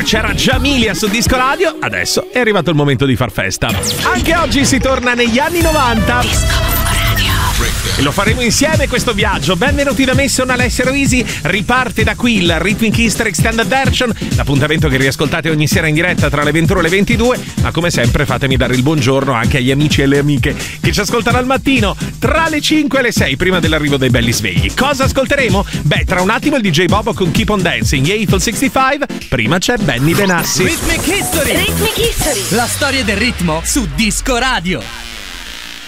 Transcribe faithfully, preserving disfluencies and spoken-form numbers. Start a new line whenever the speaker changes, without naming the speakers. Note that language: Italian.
c'era Jamilia su Disco Radio, adesso è arrivato il momento di far festa. Anche oggi si torna negli anni novanta. Disco Radio. E lo faremo insieme questo viaggio. Benvenuti da Mason, Alessio Easy. Riparte da qui il Rhythmic History Extended Version, l'appuntamento che riascoltate ogni sera in diretta tra le ventuno e le ventidue. Ma come sempre fatemi dare il buongiorno anche agli amici e le amiche che ci ascoltano al mattino tra le cinque e le sei, prima dell'arrivo dei belli svegli. Cosa ascolteremo? Beh, tra un attimo il D J Bobo con Keep on Dancing, Eiffel sessantacinque. Prima c'è Benny Benassi.
Rhythmic History.
Rhythmic History.
La storia del ritmo su Disco Radio.